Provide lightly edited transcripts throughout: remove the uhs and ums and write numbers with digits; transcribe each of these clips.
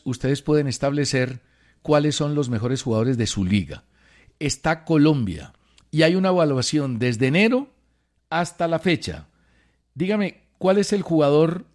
ustedes pueden establecer cuáles son los mejores jugadores de su liga. Está Colombia y hay una evaluación desde enero hasta la fecha. Dígame, ¿cuál es el jugador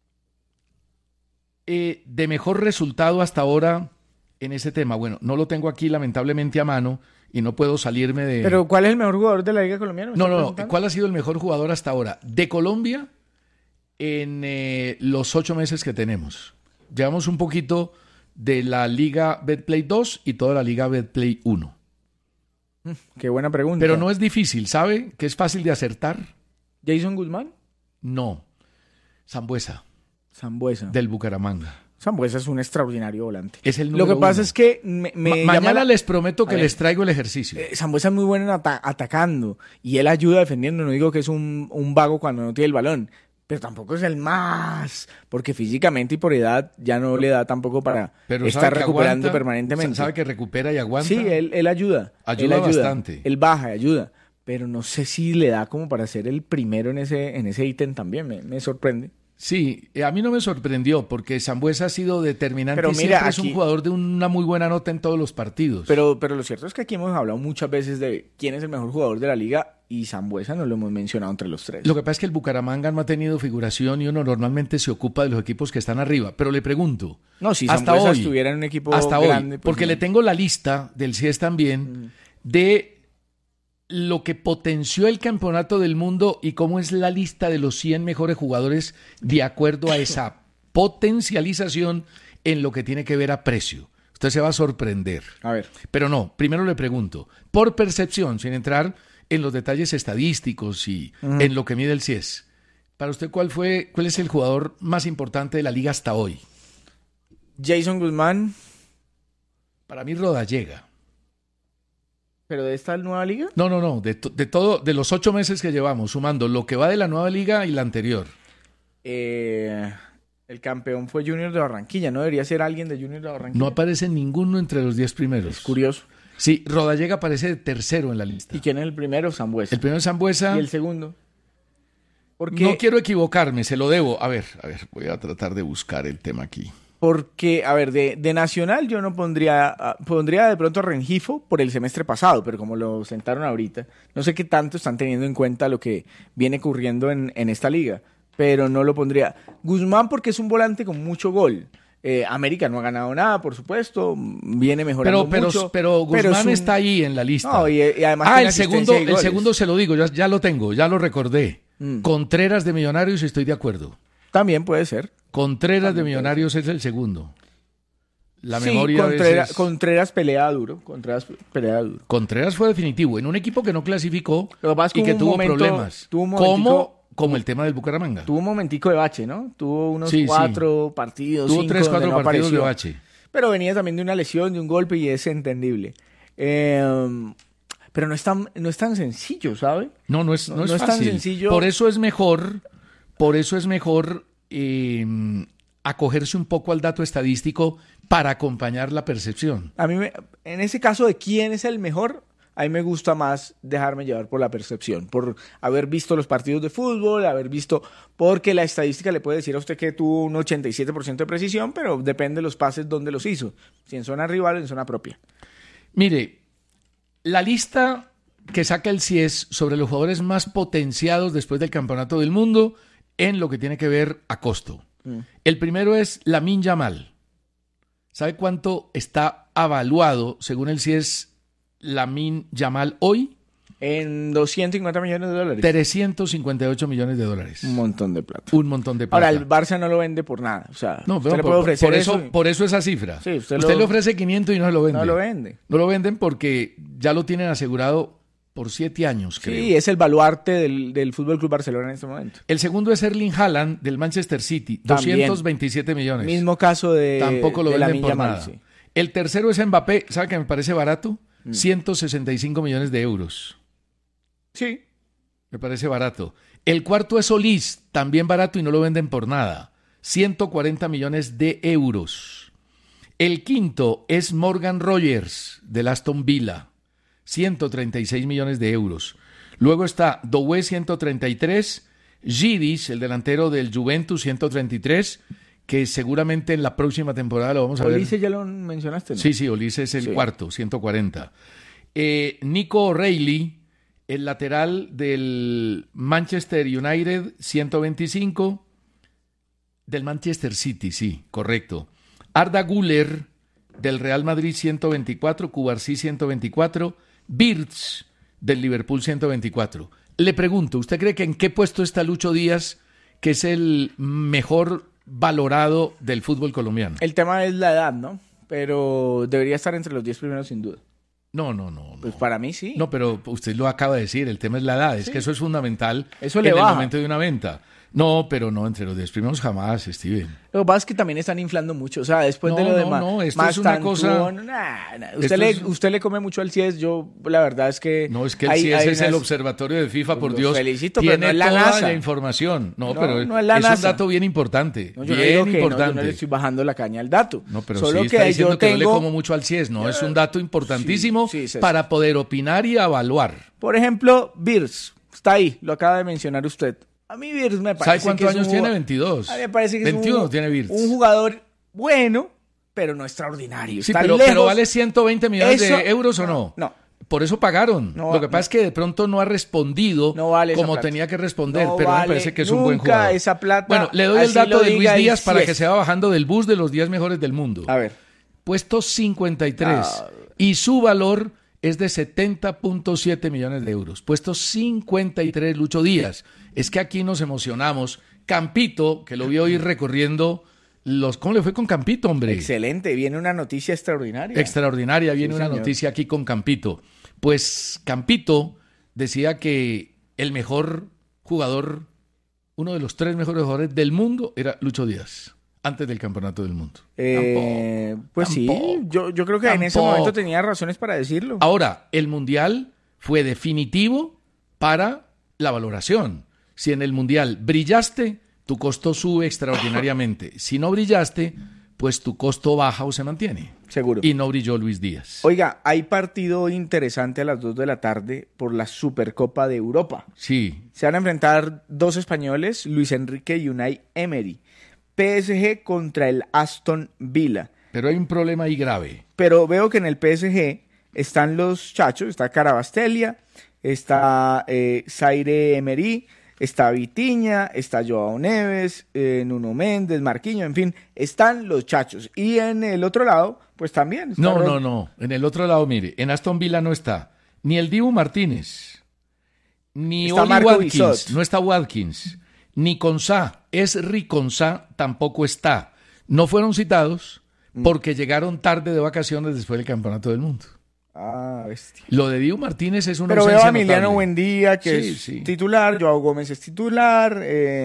de mejor resultado hasta ahora en ese tema? Bueno, no lo tengo aquí lamentablemente a mano y no puedo salirme de... ¿Pero cuál es el mejor jugador de la Liga Colombiana? No. ¿Cuál ha sido el mejor jugador hasta ahora de Colombia en los 8 meses que tenemos? Llevamos un poquito de la Liga Betplay 2 y toda la Liga Betplay 1. Qué buena pregunta. Pero no es difícil, ¿sabe? Que es fácil de acertar. ¿Jason Guzmán? No. Sambuesa. Sambuesa. Del Bucaramanga. Sambuesa es un extraordinario volante. Es el Lo que pasa es que mañana les prometo que les traigo el ejercicio. Sambuesa es muy bueno en atacando y él ayuda defendiendo. No digo que es un vago cuando no tiene el balón, pero tampoco es el más, porque físicamente y por edad ya no le da tampoco para estar recuperando permanentemente. Sabe que recupera y aguanta. Sí, él ayuda. Ayuda bastante. Él baja y ayuda, pero no sé si le da como para ser el primero en ese ítem también. Me sorprende. Sí, a mí no me sorprendió porque Sambuesa ha sido determinante. Pero y mira, siempre es un jugador de una muy buena nota en todos los partidos. Pero lo cierto es que aquí hemos hablado muchas veces de quién es el mejor jugador de la liga y Sambuesa no lo hemos mencionado entre los tres. Lo que pasa es que el Bucaramanga no ha tenido figuración y uno normalmente se ocupa de los equipos que están arriba. Pero le pregunto, no, si hasta Sambuesa hoy, estuviera en un equipo hasta grande, hoy, porque no. le tengo la lista del CIES también de lo que potenció el campeonato del mundo y cómo es la lista de los 100 mejores jugadores de acuerdo a esa potencialización en lo que tiene que ver a precio. Usted se va a sorprender. A ver. Pero no, primero le pregunto, por percepción, sin entrar en los detalles estadísticos y en lo que mide el CIES, para usted, ¿cuál es el jugador más importante de la liga hasta hoy? Jason Guzmán. Para mí, Rodallega. ¿Pero de esta nueva liga? No, de los 8 meses que llevamos, sumando lo que va de la nueva liga y la anterior. El campeón fue Junior de Barranquilla, ¿no? Debería ser alguien de Junior de Barranquilla. No aparece ninguno entre los 10 primeros. Es curioso. Sí, Rodallega aparece de tercero en la lista. ¿Y quién es el primero? Sambuesa. El primero es Sambuesa. ¿Y el segundo? Porque... No quiero equivocarme, se lo debo. A ver, voy a tratar de buscar el tema aquí. Porque, a ver, de Nacional yo no pondría de pronto a Rengifo por el semestre pasado, pero como lo sentaron ahorita, no sé qué tanto están teniendo en cuenta lo que viene ocurriendo en esta liga, pero no lo pondría. Guzmán porque es un volante con mucho gol. América no ha ganado nada, por supuesto, viene mejorando mucho. Pero Guzmán está ahí en la lista. No, y además el segundo se lo digo, ya lo tengo, ya lo recordé. Contreras de Millonarios, estoy de acuerdo. También puede ser. Contreras de Millonarios es el segundo. La memoria Contreras pelea duro. Contreras fue definitivo en un equipo que no clasificó y que tuvo problemas. Como el tema del Bucaramanga. Tuvo un momentico de bache, ¿no? Tuvo unos 4 partidos. Tuvo 3-4 partidos de bache. Pero venía también de una lesión, de un golpe y es entendible. Pero no es tan sencillo, ¿sabe? No es fácil. Tan sencillo. Por eso es mejor acogerse un poco al dato estadístico para acompañar la percepción. A mí, en ese caso de quién es el mejor, a mí me gusta más dejarme llevar por la percepción, por haber visto los partidos de fútbol, porque la estadística le puede decir a usted que tuvo un 87% de precisión, pero depende de los pases donde los hizo, si en zona rival o en zona propia. Mire, la lista que saca el CIES sobre los jugadores más potenciados después del Campeonato del Mundo en lo que tiene que ver a costo. El primero es Lamine Yamal. ¿Sabe cuánto está avaluado, según el CIES, Lamine Yamal hoy? En $250 millones. 358 millones de dólares. Un montón de plata. Ahora, el Barça no lo vende por nada. O sea, no, usted le puede ofrecer por eso esa cifra. Sí, usted le ofrece 500 y no se lo vende. No lo vende. No lo venden porque ya lo tienen asegurado por 7 años, creo. Sí, es el baluarte del Fútbol Club Barcelona en este momento. El segundo es Erling Haaland del Manchester City, También. 227 millones. Mismo caso de tampoco lo venden por nada. Sí. El tercero es Mbappé, ¿sabe que me parece barato? 165 millones de euros. Sí. Me parece barato. El cuarto es Solís, también barato y no lo venden por nada. 140 millones de euros. El quinto es Morgan Rogers del Aston Villa. 136 millones de euros. Luego está Doué, 133, Gidis, el delantero del Juventus, 133, que seguramente en la próxima temporada lo vamos a ver. Olise ya lo mencionaste, ¿no? Sí, Olise es el cuarto, 140. Nico O'Reilly, el lateral del Manchester United, 125. Del Manchester City, sí, correcto. Arda Güler, del Real Madrid, 124. Cubarsí, 124. Wirtz, del Liverpool, 124. Le pregunto, ¿usted cree que en qué puesto está Lucho Díaz, que es el mejor valorado del fútbol colombiano? El tema es la edad, ¿no? Pero debería estar entre los 10 primeros sin duda. No. Pues para mí sí. No, pero usted lo acaba de decir, el tema es la edad, es que eso es fundamental eso en le el baja. momento de una venta. No, pero no, entre los 10 primeros jamás, Steven. Lo que pasa es que también están inflando mucho, o sea, después de lo de esto es una cosa... Usted le come mucho al CIES, yo la verdad es que... No, es que el CIES es el observatorio de FIFA, por Dios. Felicito, tiene pero no es la toda NASA. la información. No, pero no es la es NASA. un dato bien importante. No, yo bien no digo importante. yo no le estoy bajando la caña al dato. No, pero solo sí está que diciendo yo que no le tengo... como mucho al CIES. No, es un dato importantísimo sí, para poder opinar y evaluar. Por ejemplo, Wirtz, está ahí, lo acaba de mencionar usted. A mí Wirtz me parece ¿Sabe cuántos que años tiene? 22. A mí me parece que 21 es tiene Wirtz. un jugador bueno, pero no extraordinario. Sí, Está pero lejos. vale 120 millones de euros o no. No. Por eso pagaron. No, Lo que pasa es que de pronto no ha respondido vale como plata. tenía que responder, No pero me vale parece que es un buen jugador. Esa plata, bueno, le doy el así dato lo de Luis diga el Díaz para CIES. que se va bajando del bus de los 10 mejores del mundo. A ver. Puesto 53. Y su valor es de 70.7 millones de euros. Puesto 53, Lucho Díaz. Es que aquí nos emocionamos. Campito, que lo vio ir recorriendo los... ¿Cómo le fue con Campito, hombre? Excelente, viene una noticia extraordinaria. Extraordinaria, viene Sí, una señor. noticia aquí con Campito. Pues Campito decía que el mejor jugador, uno de los 3 mejores jugadores del mundo era Lucho Díaz, antes del Campeonato del Mundo. Pues sí, yo creo que en ese momento tenía razones para decirlo. Ahora, el Mundial fue definitivo para la valoración. Si en el Mundial brillaste, tu costo sube extraordinariamente. Si no brillaste, pues tu costo baja o se mantiene. Seguro. Y no brilló Luis Díaz. Oiga, hay partido interesante a las 2 de la tarde por la Supercopa de Europa. Sí. Se van a enfrentar 2 españoles, Luis Enrique y Unai Emery. PSG contra el Aston Villa. Pero hay un problema ahí grave. Pero veo que en el PSG están los chachos, está Carabastelia, está Zaire Emery, está Vitinha, está Joao Neves, Nuno Méndez, Marquinhos, en fin, están los chachos. Y en el otro lado, pues también está No. En el otro lado, mire, en Aston Villa no está ni el Dibu Martínez, ni Está Oli Marco Watkins, Bissot. no está Watkins, ni Consá, Esri Consá tampoco está. No fueron citados porque llegaron tarde de vacaciones después del Campeonato del Mundo. Ah, bestia. Lo de Dibu Martínez es una Pero veo ausencia a Emiliano notable. Buendía, que Sí. es titular, Joao Gómez es titular,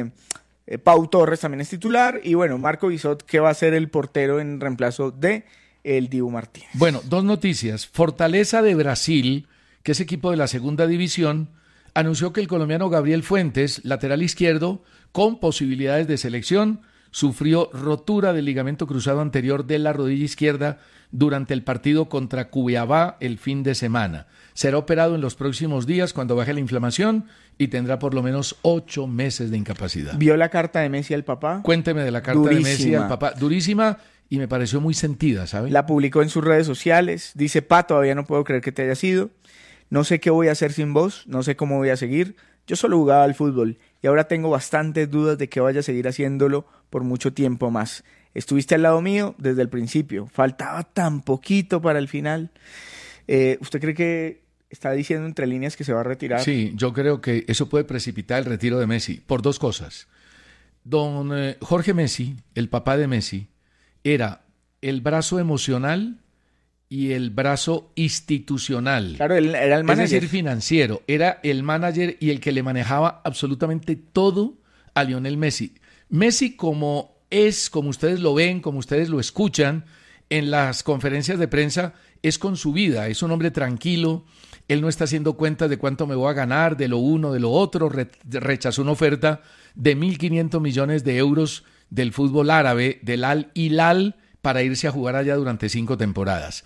Pau Torres también es titular, y bueno, Marco Bissot, que va a ser el portero en reemplazo de el Dibu Martínez. Bueno, 2 noticias. Fortaleza de Brasil, que es equipo de la segunda división, anunció que el colombiano Gabriel Fuentes, lateral izquierdo, con posibilidades de selección, sufrió rotura del ligamento cruzado anterior de la rodilla izquierda durante el partido contra Cuiabá el fin de semana. Será operado en los próximos días cuando baje la inflamación y tendrá por lo menos 8 meses de incapacidad. ¿Vio la carta de Messi al papá? Cuénteme de la carta Durísima. de Messi al papá. Durísima y me pareció muy sentida, ¿sabe? La publicó en sus redes sociales. Dice: Pa, todavía no puedo creer que te hayas ido. No sé qué voy a hacer sin vos. No sé cómo voy a seguir. Yo solo jugaba al fútbol y ahora tengo bastantes dudas de que vaya a seguir haciéndolo por mucho tiempo más. Estuviste al lado mío desde el principio. Faltaba tan poquito para el final. ¿Usted cree que está diciendo entre líneas que se va a retirar? Sí, yo creo que eso puede precipitar el retiro de Messi por 2 cosas. Don Jorge Messi, el papá de Messi, era el brazo emocional y el brazo institucional. Claro, él era el manager. Es decir, financiero. Era el manager y el que le manejaba absolutamente todo a Lionel Messi. Messi, como ustedes lo ven, como ustedes lo escuchan en las conferencias de prensa, es con su vida. Es un hombre tranquilo. Él no está haciendo cuentas de cuánto me voy a ganar, de lo uno, de lo otro. Rechazó una oferta de 1.500 millones de euros del fútbol árabe, del Al Hilal, para irse a jugar allá durante 5 temporadas.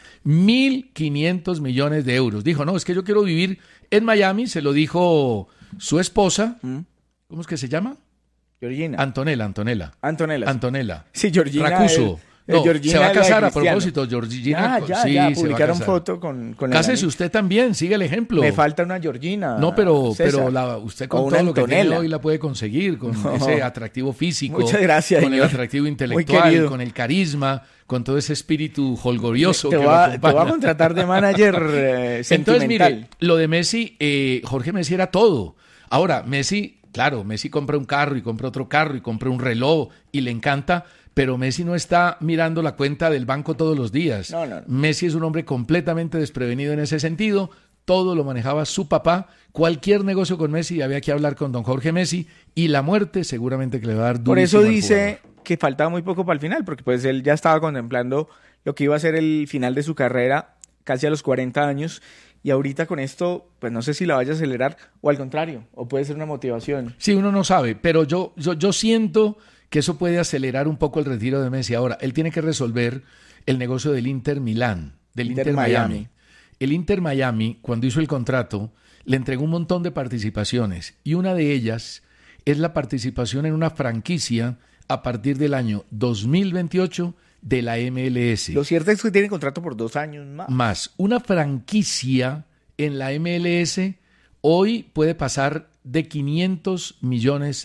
1.500 millones de euros. Dijo, no, es que yo quiero vivir en Miami. Se lo dijo su esposa. ¿Cómo es que se llama? Georgina. Antonella. Sí, Georgina. Racuso. No, Georgina se va a casar a Cristiano. propósito, Georgina. Ya, se publicaron va a casar. foto con Cásese usted también, sigue el ejemplo. Me falta una Georgina. No, pero César. usted O con una todo lo que tiene Antonella. hoy la puede conseguir, con No. ese atractivo físico, Muchas gracias, con el señor. atractivo Muy intelectual, querido. con el carisma, con todo ese espíritu holgorioso te que voy lo a acompaña. contratar de manager Entonces, sentimental. mire, lo de Messi, Jorge Messi era todo. Ahora, Messi compra un carro y compra otro carro y compra un reloj y le encanta, pero Messi no está mirando la cuenta del banco todos los días. No. Messi es un hombre completamente desprevenido en ese sentido. Todo lo manejaba su papá. Cualquier negocio con Messi había que hablar con don Jorge Messi y la muerte seguramente que le va a dar Por durísimo eso al dice jugador. que faltaba muy poco para el final, porque pues él ya estaba contemplando lo que iba a ser el final de su carrera casi a los 40 años. Y ahorita con esto, pues no sé si la vaya a acelerar o al contrario, o puede ser una motivación. Sí, uno no sabe, pero yo siento que eso puede acelerar un poco el retiro de Messi. Ahora, él tiene que resolver el negocio del Inter Milán, del Inter Miami. El Inter Miami, cuando hizo el contrato, le entregó un montón de participaciones y una de ellas es la participación en una franquicia a partir del año 2028 de la MLS. Lo cierto es que tiene contrato por 2 años más. Más una franquicia en la MLS hoy puede pasar de $500 millones.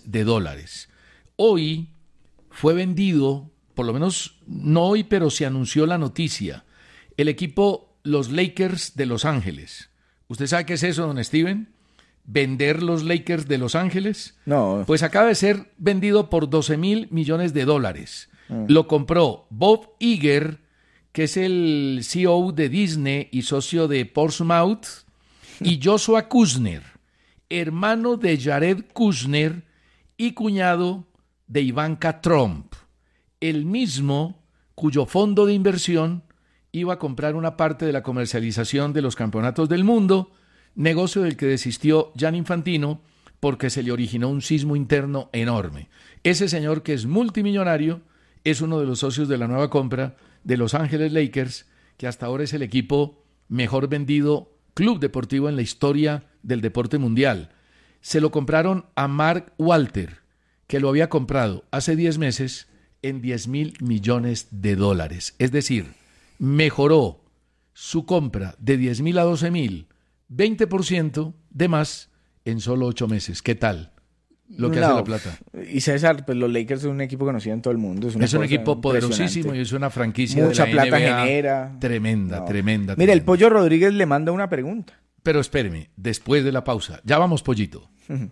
Hoy fue vendido, por lo menos no hoy, pero se anunció la noticia, el equipo los Lakers de Los Ángeles. ¿Usted sabe qué es eso, don Steven? ¿Vender los Lakers de Los Ángeles? No. Pues acaba de ser vendido por $12,000 millones. Lo compró Bob Iger, que es el CEO de Disney y socio de Portsmouth, y Joshua Kushner, hermano de Jared Kushner y cuñado de Ivanka Trump, el mismo cuyo fondo de inversión iba a comprar una parte de la comercialización de los campeonatos del mundo, negocio del que desistió Gianni Infantino porque se le originó un sismo interno enorme. Ese señor, que es multimillonario, es uno de los socios de la nueva compra de Los Ángeles Lakers, que hasta ahora es el equipo mejor vendido club deportivo en la historia del deporte mundial. Se lo compraron a Mark Walter, que lo había comprado hace 10 meses en $10,000 millones. Es decir, mejoró su compra de 10,000 a 12,000, 20% de más en solo 8 meses. ¿Qué tal lo que hace la plata? Y César, pues los Lakers son un equipo conocido en todo el mundo. Es un equipo poderosísimo y es una franquicia mucha de la plata NBA genera. Tremenda. Mira, el Pollo Rodríguez le manda una pregunta. Pero espéreme, después de la pausa. Ya vamos, Pollito.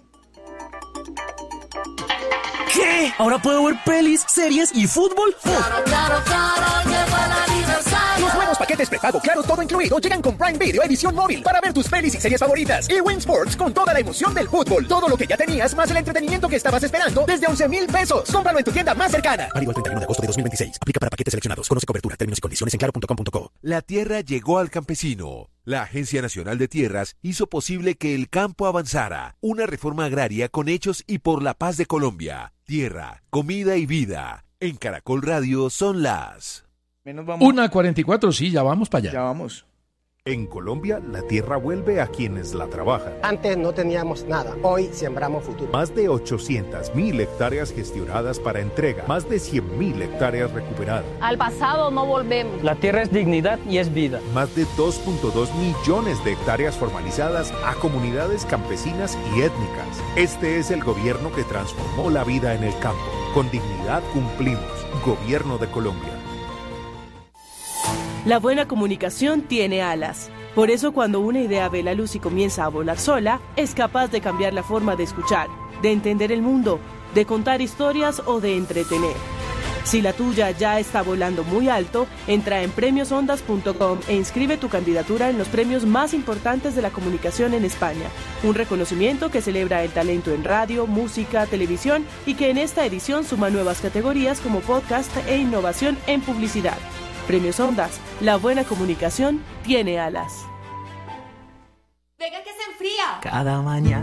¿Qué? ¿Ahora puedo ver pelis, series y fútbol? Claro, llegó el aniversario. Los nuevos paquetes prepago Claro Todo Incluido llegan con Prime Video Edición Móvil para ver tus pelis y series favoritas. Y Win Sports con toda la emoción del fútbol. Todo lo que ya tenías más el entretenimiento que estabas esperando desde 11,000 pesos. Cómpralo en tu tienda más cercana. Válido el 31 de agosto de 2026. Aplica para paquetes seleccionados. Conoce cobertura, términos y condiciones en claro.com.co. La tierra llegó al campesino. La Agencia Nacional de Tierras hizo posible que el campo avanzara. Una reforma agraria con hechos y por la paz de Colombia. Tierra, comida y vida. En Caracol Radio son las... 1:44, sí, ya vamos para allá. Ya vamos. En Colombia, la tierra vuelve a quienes la trabajan. Antes no teníamos nada, hoy sembramos futuro. Más de 800.000 hectáreas gestionadas para entrega, más de 100.000 hectáreas recuperadas. Al pasado no volvemos. La tierra es dignidad y es vida. Más de 2.2 millones de hectáreas formalizadas a comunidades campesinas y étnicas. Este es el gobierno que transformó la vida en el campo. Con dignidad cumplimos. Gobierno de Colombia. La buena comunicación tiene alas. Por eso cuando una idea ve la luz y comienza a volar sola, es capaz de cambiar la forma de escuchar, de entender el mundo, de contar historias o de entretener. Si la tuya ya está volando muy alto, entra en premiosondas.com e inscribe tu candidatura en los premios más importantes de la comunicación en España. Un reconocimiento que celebra el talento en radio, música, televisión y que en esta edición suma nuevas categorías como podcast e innovación en publicidad. Premios Ondas, la buena comunicación tiene alas. Venga que se enfría. Cada mañana